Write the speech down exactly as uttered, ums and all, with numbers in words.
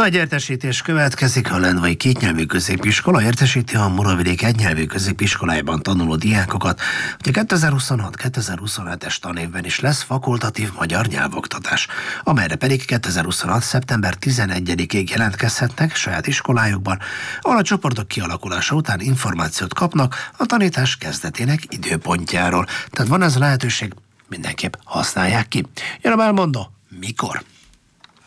Nagy értesítés következik. A Lendvai kétnyelvű középiskola értesíti a Muravidék egynyelvű középiskolájában tanuló diákokat, hogy a kétezer-huszonhat kétezer-huszonhetes tanévben is lesz fakultatív magyar nyelvoktatás, amelyre pedig kétezer-huszonhat szeptember tizenegyedikéig jelentkezhetnek saját iskolájukban, ahol a csoportok kialakulása után információt kapnak a tanítás kezdetének időpontjáról. Tehát van ez a lehetőség, mindenképp használják ki. Jön a belmondó, mikor?